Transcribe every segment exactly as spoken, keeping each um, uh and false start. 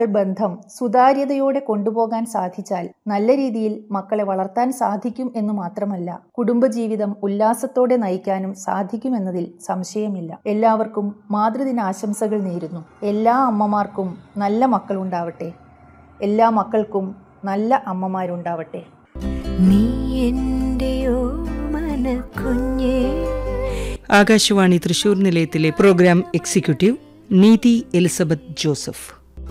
ബന്ധം സുതാര്യതയോടെ കൊണ്ടുപോകാൻ സാധിച്ചാൽ നല്ല രീതിയിൽ മക്കളെ വളർത്താൻ സാധിക്കും എന്ന് മാത്രമല്ല, കുടുംബജീവിതം ഉല്ലാസത്തോടെ നയിക്കാനും സാധിക്കുമെന്നതിൽ സംശയമില്ല. എല്ലാവർക്കും മാതൃദിനാശംസകൾ നേരുന്നു. എല്ലാ അമ്മമാർക്കും നല്ല മക്കളുണ്ടാവട്ടെ. എല്ലാ മക്കൾക്കും നല്ല അമ്മമാരുണ്ടാവട്ടെ. നീ എന്റെയോ മനക്കുഞ്ഞേ. ആകാശവാണി തൃശൂർ നിലയത്തിലെ പ്രോഗ്രാം എക്സിക്യൂട്ടീവ് നീതി എലിസബത്ത് ജോസഫ്.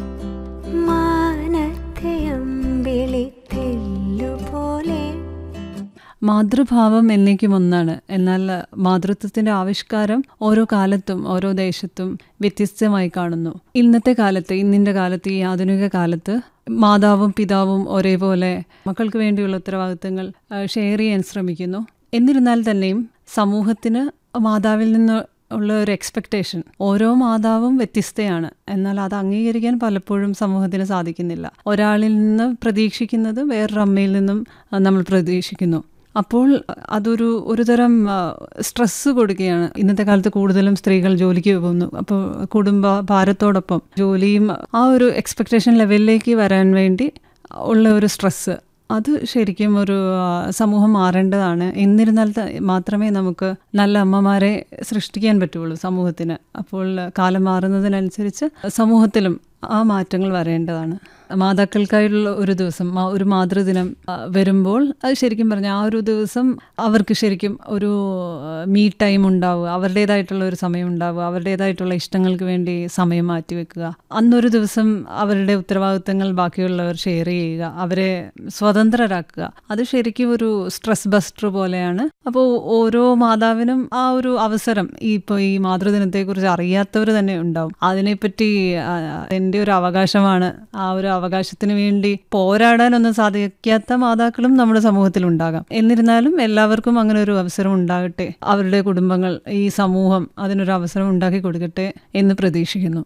മാതൃഭാവം എന്നേക്കും ഒന്നാണ്. എന്നാൽ മാതൃത്വത്തിന്റെ ആവിഷ്കാരം ഓരോ കാലത്തും ഓരോ ദേശത്തും വ്യത്യസ്തമായി കാണുന്നു. ഇന്നത്തെ കാലത്ത് ഇന്നിൻ്റെ കാലത്ത് ഈ ആധുനിക കാലത്ത് മാതാവും പിതാവും ഒരേപോലെ മക്കൾക്ക് വേണ്ടിയുള്ള ഉത്തരവാദിത്തങ്ങൾ ഷെയർ ചെയ്യാൻ ശ്രമിക്കുന്നു. എന്നിരുന്നാൽ തന്നെയും സമൂഹത്തിന് മാതാവിൽ നിന്ന് ഉള്ള ഒരു എക്സ്പെക്റ്റേഷൻ, ഓരോ മാതാവും വ്യത്യസ്തയാണ്. എന്നാൽ അത് അംഗീകരിക്കാൻ പലപ്പോഴും സമൂഹത്തിന് സാധിക്കുന്നില്ല. ഒരാളിൽ നിന്ന് പ്രതീക്ഷിക്കുന്നത് വേറൊരു അമ്മയിൽ നിന്നും നമ്മൾ പ്രതീക്ഷിക്കുന്നു. അപ്പോൾ അതൊരു ഒരു തരം സ്ട്രെസ്സ് കൊടുക്കുകയാണ്. ഇന്നത്തെ കാലത്ത് കൂടുതലും സ്ത്രീകൾ ജോലിക്ക് പോകുന്നു. അപ്പോൾ കുടുംബ ഭാരത്തോടൊപ്പം ജോലിയും ആ ഒരു എക്സ്പെക്റ്റേഷൻ ലെവലിലേക്ക് വരാൻ വേണ്ടി ഉള്ള ഒരു സ്ട്രെസ്സ്, അത് ശരിക്കും ഒരു സമൂഹം മാറേണ്ടതാണ്. എന്നിരുന്നാൽ മാത്രമേ നമുക്ക് നല്ല അമ്മമാരെ സൃഷ്ടിക്കാൻ പറ്റുള്ളൂ സമൂഹത്തിന്. അപ്പോൾ കാലം മാറുന്നതിനനുസരിച്ച് സമൂഹത്തിലും ആ മാറ്റങ്ങൾ വരേണ്ടതാണ്. മാതാക്കൾക്കായുള്ള ഒരു ദിവസം, ഒരു മാതൃദിനം വരുമ്പോൾ അത് ശരിക്കും പറഞ്ഞാൽ ആ ഒരു ദിവസം അവർക്ക് ശരിക്കും ഒരു മീ ടൈം ഉണ്ടാവുക, അവരുടേതായിട്ടുള്ള ഒരു സമയം ഉണ്ടാവുക, അവരുടേതായിട്ടുള്ള ഇഷ്ടങ്ങൾക്ക് വേണ്ടി സമയം മാറ്റിവെക്കുക. അന്നൊരു ദിവസം അവരുടെ ഉത്തരവാദിത്തങ്ങൾ ബാക്കിയുള്ളവർ ഷെയർ ചെയ്യുക, അവരെ സ്വതന്ത്രരാക്കുക. അത് ശരിക്കും ഒരു സ്ട്രെസ് ബസ്റ്റർ പോലെയാണ്. അപ്പോൾ ഓരോ മാതാവിനും ആ ഒരു അവസരം, ഈ ഇപ്പോൾ ഈ മാതൃദിനത്തെക്കുറിച്ച് അറിയാത്തവർ തന്നെ ഉണ്ടാവും. അതിനെപ്പറ്റി എൻ്റെ ഒരു അവകാശമാണ്, ആ ഒരു അവകാശത്തിന് വേണ്ടി പോരാടാനൊന്നും സാധിക്കാത്ത മാതാക്കളും നമ്മുടെ സമൂഹത്തിലുണ്ടാകാം. എന്നിരുന്നാലും എല്ലാവർക്കും അങ്ങനെ ഒരു അവസരം ഉണ്ടാകട്ടെ, അവരുടെ കുടുംബങ്ങൾ, ഈ സമൂഹം അതിനൊരു അവസരം ഉണ്ടാക്കി കൊടുക്കട്ടെ എന്ന് പ്രതീക്ഷിക്കുന്നു.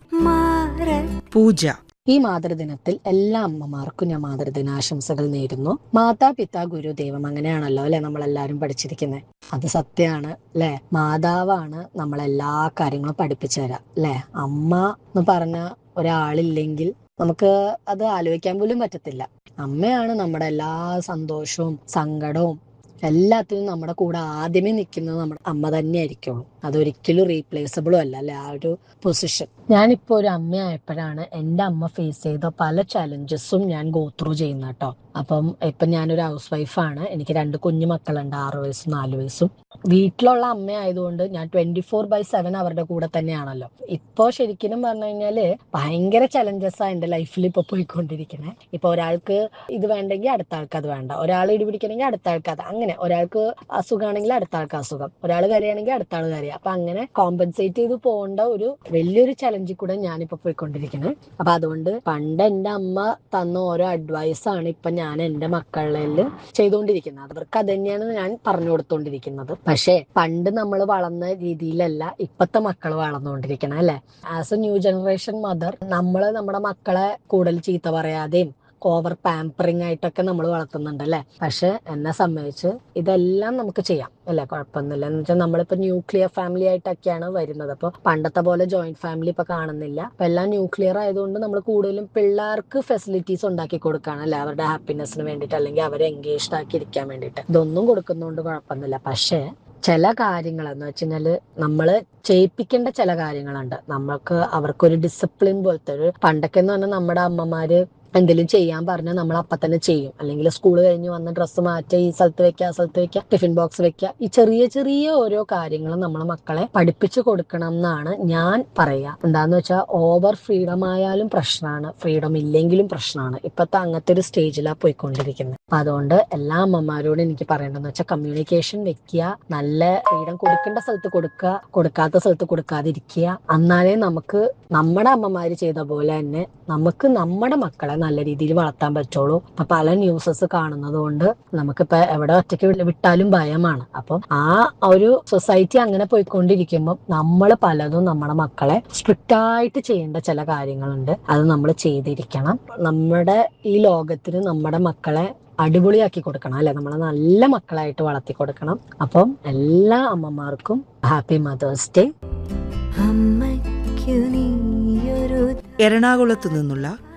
പൂജ. ഈ മാതൃദിനത്തിൽ എല്ലാ അമ്മമാർക്കും ഞാൻ മാതൃദിനാശംസകൾ നേരുന്നു. മാതാപിതാ ഗുരു ദൈവം, അങ്ങനെയാണല്ലോ അല്ലെ നമ്മളെല്ലാരും പഠിച്ചിരിക്കുന്നത്. അത് സത്യമാണ് അല്ലെ. മാതാവാണ് നമ്മളെല്ലാ കാര്യങ്ങളും പഠിപ്പിച്ചു തരാം അല്ലെ. അമ്മ എന്ന് പറഞ്ഞ ഒരാളില്ലെങ്കിൽ നമുക്ക് അത് ആലോചിക്കാൻ പോലും പറ്റത്തില്ല. അമ്മയാണ് നമ്മുടെ എല്ലാ സന്തോഷവും സങ്കടവും എല്ലാത്തിനും നമ്മുടെ കൂടെ ആദ്യമേ നിൽക്കുന്നത് നമ്മുടെ അമ്മ തന്നെ ആയിരിക്കുള്ളൂ. അതൊരിക്കലും റീപ്ലേസബിളും അല്ല അല്ലെ ആ ഒരു പൊസിഷൻ. ഞാനിപ്പോ ഒരു അമ്മയായപ്പോഴാണ് എൻ്റെ അമ്മ ഫേസ് ചെയ്ത പല ചലഞ്ചസും ഞാൻ ഗോ ത്രൂ ചെയ്യുന്ന കേട്ടോ. അപ്പം ഇപ്പൊ ഞാനൊരു ഹൗസ് വൈഫാണ്. എനിക്ക് രണ്ട് കുഞ്ഞു മക്കളുണ്ട്, ആറു വയസ്സും നാലു വയസ്സും. വീട്ടിലുള്ള അമ്മയായതുകൊണ്ട് ഞാൻ ട്വന്റി ഫോർ ബൈ സെവൻ അവരുടെ കൂടെ തന്നെയാണല്ലോ. ഇപ്പോ ശരിക്കും പറഞ്ഞു കഴിഞ്ഞാല് ഭയങ്കര ചലഞ്ചസാണ് എൻ്റെ ലൈഫിൽ ഇപ്പൊ പോയിക്കൊണ്ടിരിക്കണേ. ഇപ്പൊ ഒരാൾക്ക് ഇത് വേണ്ടെങ്കിൽ അടുത്ത ആൾക്ക് അത് വേണ്ട, ഒരാൾ ഇടിപിടിക്കണമെങ്കിൽ അടുത്ത ആൾക്ക് അത്, അങ്ങനെ ഒരാൾക്ക് അസുഖമാണെങ്കിൽ അടുത്ത ആൾക്ക് അസുഖം, ഒരാൾ കരയാണെങ്കിൽ അടുത്ത ആൾ കരയാ. അപ്പൊ അങ്ങനെ കോമ്പൻസേറ്റ് ചെയ്ത് പോകേണ്ട ഒരു വലിയൊരു ചലഞ്ചിൽ കൂടെ ഞാനിപ്പോ പോയിക്കൊണ്ടിരിക്കുന്നത്. അപ്പൊ അതുകൊണ്ട് പണ്ട് എൻ്റെ അമ്മ തന്ന ഓരോ അഡ്വൈസ് ആണ് ഇപ്പൊ ഞാൻ എൻ്റെ മക്കളിൽ ചെയ്തുകൊണ്ടിരിക്കുന്നത്. അവർക്ക് അത് തന്നെയാണ് ഞാൻ പറഞ്ഞു കൊടുത്തോണ്ടിരിക്കുന്നത്. പക്ഷെ പണ്ട് നമ്മൾ വളർന്ന രീതിയിലല്ല ഇപ്പത്തെ മക്കൾ വളർന്നുകൊണ്ടിരിക്കണം അല്ലെ. As A new generation mother, നമ്മള് നമ്മുടെ മക്കളെ കൂടുതൽ ചീത്ത പറയാതെയും ഓവർ പാമ്പറിങ് ആയിട്ടൊക്കെ നമ്മൾ വളർത്തുന്നുണ്ട് അല്ലെ. പക്ഷെ എന്നെ സംബന്ധിച്ച് ഇതെല്ലാം നമുക്ക് ചെയ്യാം അല്ലെ, കുഴപ്പമൊന്നുമില്ല. എന്ന് വെച്ചാൽ നമ്മളിപ്പോ ന്യൂക്ലിയർ ഫാമിലി ആയിട്ടൊക്കെയാണ് വരുന്നത്. അപ്പൊ പണ്ടത്തെ പോലെ ജോയിന്റ് ഫാമിലി ഇപ്പൊ കാണുന്നില്ല. അപ്പൊ എല്ലാം ന്യൂക്ലിയർ ആയതുകൊണ്ട് നമ്മൾ കൂടുതലും പിള്ളേർക്ക് ഫെസിലിറ്റീസ് ഉണ്ടാക്കി കൊടുക്കുകയാണ് അല്ലെ, അവരുടെ ഹാപ്പിനെസ്സിന് വേണ്ടിയിട്ട്, അല്ലെങ്കിൽ അവരെ എൻഗേജ്ഡ് ആക്കി ഇരിക്കാൻ വേണ്ടിയിട്ട്. ഇതൊന്നും കൊടുക്കുന്നതുകൊണ്ട് കുഴപ്പമൊന്നുമില്ല. പക്ഷെ ചില കാര്യങ്ങൾ എന്ന് വെച്ച് കഴിഞ്ഞാല് നമ്മള് ചെയ്യിപ്പിക്കേണ്ട ചില കാര്യങ്ങളുണ്ട്. നമ്മൾക്ക് അവർക്കൊരു ഡിസിപ്ലിൻ പോലത്തെ ഒരു, പണ്ടൊക്കെ എന്ന് പറഞ്ഞാൽ നമ്മുടെ അമ്മമാര് എന്തെങ്കിലും ചെയ്യാൻ പറഞ്ഞാൽ നമ്മൾ അപ്പം തന്നെ ചെയ്യും. അല്ലെങ്കിൽ സ്കൂൾ കഴിഞ്ഞ് വന്ന് ഡ്രസ്സ് മാറ്റുക, ഈ സ്ഥലത്ത് വെക്കുക, ആ സ്ഥലത്ത് വെക്കുക, ടിഫിൻ ബോക്സ് വെക്കുക, ഈ ചെറിയ ചെറിയ ഓരോ കാര്യങ്ങളും നമ്മളെ മക്കളെ പഠിപ്പിച്ചു കൊടുക്കണം എന്നാണ് ഞാൻ പറയാ. എന്താന്ന് വെച്ചാൽ ഓവർ ഫ്രീഡം ആയാലും പ്രശ്നമാണ്, ഫ്രീഡം ഇല്ലെങ്കിലും പ്രശ്നമാണ്. ഇപ്പത്തെ അങ്ങനത്തെ ഒരു സ്റ്റേജിലാണ് പോയിക്കൊണ്ടിരിക്കുന്നത്. അപ്പൊ അതുകൊണ്ട് എല്ലാ അമ്മമാരോടും എനിക്ക് പറയേണ്ടതെന്ന് വെച്ചാൽ കമ്മ്യൂണിക്കേഷൻ വെക്കുക, നല്ല ഫ്രീഡം കൊടുക്കേണ്ട സ്ഥലത്ത് കൊടുക്കുക, കൊടുക്കാത്ത സ്ഥലത്ത് കൊടുക്കാതിരിക്കുക. എന്നാലേ നമുക്ക് നമ്മുടെ അമ്മമാര് ചെയ്ത പോലെ തന്നെ നമുക്ക് നമ്മുടെ മക്കളെ നല്ല രീതിയിൽ വളർത്താൻ പറ്റുള്ളൂ. ഇപ്പൊ പല ന്യൂസസ് കാണുന്നത് കൊണ്ട് നമുക്കിപ്പോ എവിടെ ഒറ്റയ്ക്ക് വിട്ടാലും ഭയമാണ്. അപ്പം ആ ഒരു സൊസൈറ്റി അങ്ങനെ പോയിക്കൊണ്ടിരിക്കുമ്പോൾ നമ്മൾ പലതും നമ്മുടെ മക്കളെ സ്ട്രിക്റ്റ് ആയിട്ട് ചെയ്യേണ്ട ചില കാര്യങ്ങളുണ്ട്. അത് നമ്മൾ ചെയ്തിരിക്കണം. നമ്മുടെ ഈ ലോകത്തിന് നമ്മുടെ മക്കളെ അടിപൊളിയാക്കി കൊടുക്കണം അല്ലെ, നമ്മളെ നല്ല മക്കളായിട്ട് വളർത്തി കൊടുക്കണം. അപ്പം എല്ലാ അമ്മമാർക്കും ഹാപ്പി മദേഴ്സ് ഡേ. എറണാകുളത്ത് നിന്നുള്ള